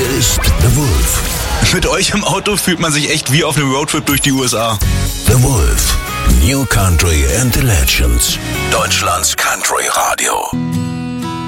Hier ist The Wolf. Mit euch im Auto fühlt man sich echt wie auf einem Roadtrip durch die USA. The Wolf. New Country and the Legends. Deutschlands Country Radio.